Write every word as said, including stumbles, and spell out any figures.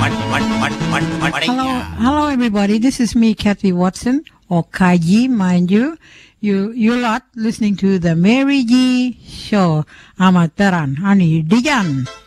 Hello, hello everybody. This is me, Kathy Watson, or Kaji, mind you. You, you lot listening to the Mary G Show. Amataran, Ani Dijan.